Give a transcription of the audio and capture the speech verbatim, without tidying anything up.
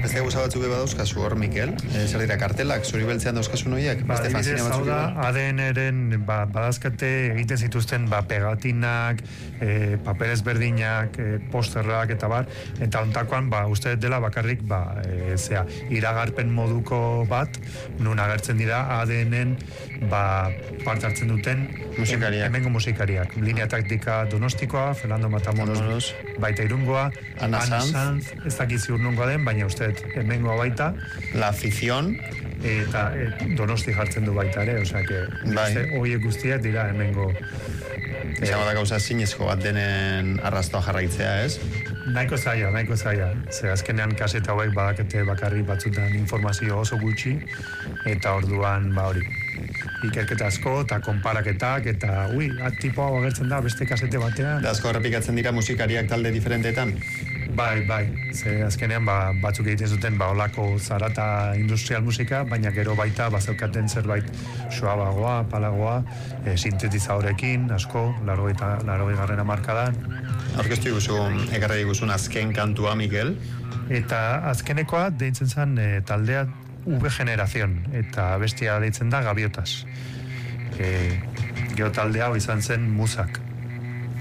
beste gauza batzuk eba dauzkazu hor, Mikel? E, zer dira, kartelak, zuri beltzean dauzkasun horiek? Ba, beste fanzine batzuk da, A D N-eren ba, badazkate egiten zituzten ba, pegatinak, e, papel ezberdinak, e, posterrak eta bar, eta ontakoan, ba, uste dela bakarrik, ba, e, zea, iragarpen moduko bat, nun agertzen dira A D N-en ba, parte hartzen duten musikariak. Hemengo musikariak. Linea taktika Donostikoa, Fernando Matamoros, baita Irungoa, Ana Sanz, ez dakit ziur nungoa den, baina uste hemengoa baita. La Afición. Eta e, Donosti jartzen du baita ere, osea, que bai. Horiek guztiak dira hemengo. Izango da gauza zinezko bat denen arrastoa jarraitzea, ez? Nahiko zaila, nahiko zaila. Ze azkenean kaseta hauek badakete bakarri batzutan informazio oso gutxi, eta orduan, ba hori, ikerketa asko, eta konparaketak, eta, ui, tipo hau agertzen da beste kasete batean. Da asko errepikatzen dira musikariak talde diferenteetan? Bai, bai, ze azkenean ba, batzuk egiten zuten ba, olako zarata industrial musika, baina gero baita bazaukaten zerbait suabagoa, palagoa, e, sintetizadorekin, asko, largoi garrena markadan. Aurkeztu guzu, ekarri guzun azken kantua, Mikel? Eta azkenekoa deitzen zen e, taldea V Generación, eta bestia deitzen da Gaviotas. E, Gero taldea hau izan zen Musak.